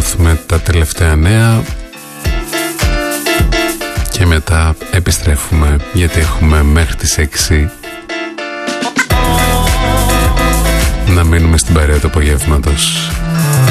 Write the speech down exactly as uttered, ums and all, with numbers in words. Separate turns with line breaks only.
μάθουμε τα τελευταία νέα και μετά επιστρέφουμε, γιατί έχουμε μέχρι τις έξι να μείνουμε στην παρέα του απογεύματος.